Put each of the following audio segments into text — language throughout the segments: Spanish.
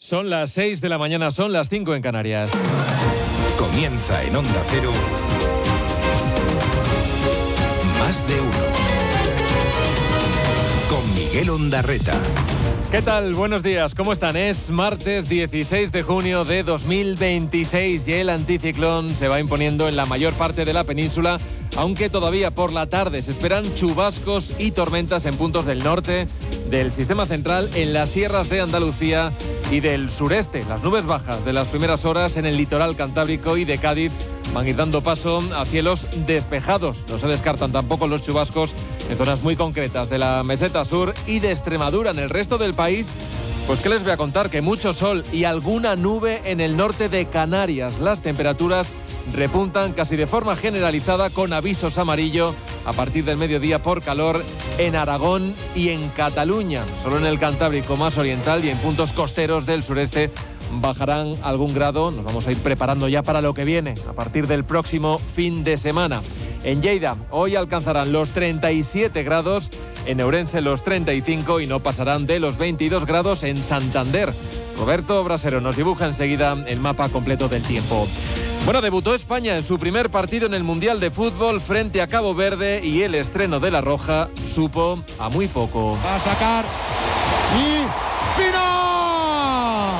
Son las 6 de la mañana, son las 5 en Canarias. Comienza en Onda Cero. Más de uno. Con Miguel Ondarreta. ¿Qué tal? Buenos días, ¿cómo están? Es martes 16 de junio de 2026 y el anticiclón se va imponiendo en la mayor parte de la península, aunque todavía por la tarde se esperan chubascos y tormentas en puntos del norte, del sistema central, en las sierras de Andalucía y del sureste. Las nubes bajas de las primeras horas en el litoral cantábrico y de Cádiz van a ir dando paso a cielos despejados. No se descartan tampoco los chubascos en zonas muy concretas de la meseta sur y de Extremadura. En el resto del país, pues qué les voy a contar, que mucho sol y alguna nube en el norte de Canarias. Las temperaturas repuntan casi de forma generalizada con avisos amarillo a partir del mediodía por calor en Aragón y en Cataluña. Solo en el Cantábrico más oriental y en puntos costeros del sureste bajarán algún grado. Nos vamos a ir preparando ya para lo que viene a partir del próximo fin de semana. En Lleida hoy alcanzarán los 37 grados, en Ourense los 35 y no pasarán de los 22 grados en Santander. Roberto Brasero nos dibuja enseguida el mapa completo del tiempo. Bueno, debutó España en su primer partido en el Mundial de Fútbol frente a Cabo Verde y el estreno de La Roja supo a muy poco. Va a sacar y ¡final!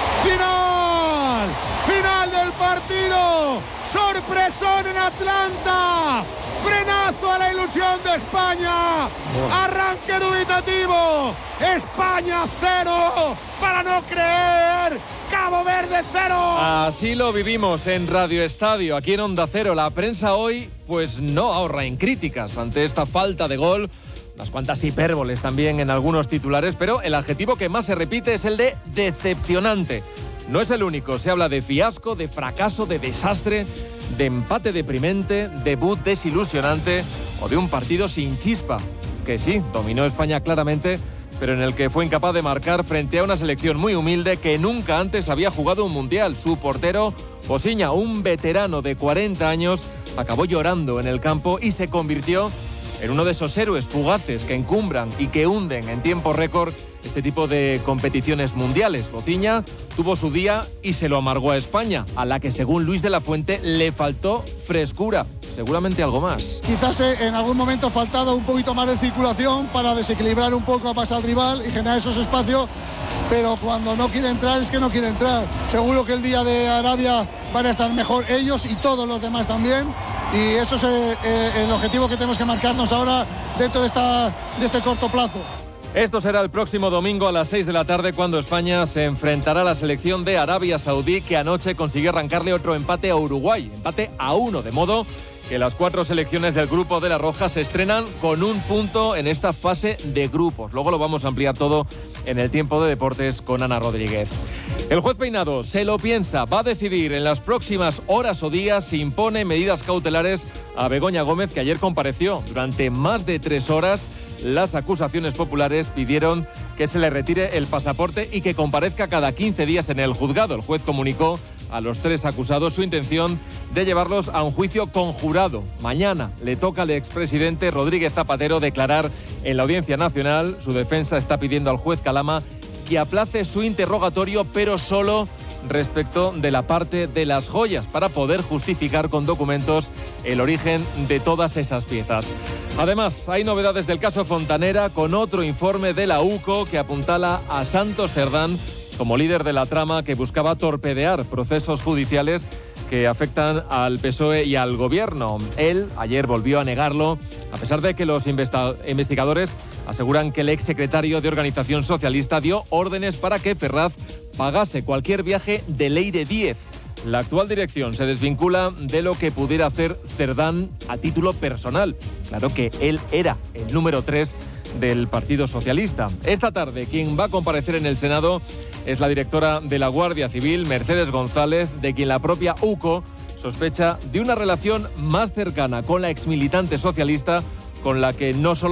¡Final! ¡Final del partido! ¡Sorpresón en Atlanta! ¡Frenazo a la ilusión de España! ¡Arranque dubitativo! ¡España 0! ¡Para no creer! ¡Cabo Verde 0! Así lo vivimos en Radio Estadio, aquí en Onda Cero. La prensa hoy pues no ahorra en críticas ante esta falta de gol. Unas cuantas hipérboles también en algunos titulares, pero el adjetivo que más se repite es el de decepcionante. No es el único, se habla de fiasco, de fracaso, de desastre, de empate deprimente, debut desilusionante o de un partido sin chispa, que sí, dominó España claramente, pero en el que fue incapaz de marcar frente a una selección muy humilde que nunca antes había jugado un mundial. Su portero, Bosiña, un veterano de 40 años, acabó llorando en el campo y se convirtió en uno de esos héroes fugaces que encumbran y que hunden en tiempo récord este tipo de competiciones mundiales. Bosiña tuvo su día y se lo amargó a España, a la que según Luis de la Fuente le faltó frescura, seguramente algo más. Quizás en algún momento ha faltado un poquito más de circulación para desequilibrar un poco más al rival y generar esos espacios, pero cuando no quiere entrar es que no quiere entrar. Seguro que el día de Arabia van a estar mejor ellos y todos los demás también, y eso es el objetivo que tenemos que marcarnos ahora dentro de este corto plazo. Esto será el próximo domingo a las 6 de la tarde cuando España se enfrentará a la selección de Arabia Saudí, que anoche consiguió arrancarle otro empate a Uruguay, empate a 1, de modo que las 4 selecciones del grupo de La Roja se estrenan con un punto en esta fase de grupos. Luego lo vamos a ampliar todo en el tiempo de deportes con Ana Rodríguez. El juez Peinado se lo piensa, va a decidir en las próximas horas o días si impone medidas cautelares a Begoña Gómez, que ayer compareció durante más de 3 horas. Las acusaciones populares pidieron que se le retire el pasaporte y que comparezca cada 15 días en el juzgado. El juez comunicó a los 3 acusados su intención de llevarlos a un juicio conjurado. Mañana le toca al expresidente Rodríguez Zapatero declarar en la Audiencia Nacional. Su defensa está pidiendo al juez Calama que aplace su interrogatorio, pero solo respecto de la parte de las joyas, para poder justificar con documentos el origen de todas esas piezas. Además, hay novedades del caso Fontanera, con otro informe de la UCO que apuntala a Santos Cerdán como líder de la trama que buscaba torpedear procesos judiciales que afectan al PSOE y al gobierno. Él ayer volvió a negarlo, a pesar de que los investigadores aseguran que el exsecretario de Organización Socialista dio órdenes para que Ferraz pagase cualquier viaje de Leire Díez. La actual dirección se desvincula de lo que pudiera hacer Cerdán a título personal. Claro que él era el número 3 del Partido Socialista. Esta tarde, quien va a comparecer en el Senado es la directora de la Guardia Civil, Mercedes González, de quien la propia UCO sospecha de una relación más cercana con la exmilitante socialista, con la que no solo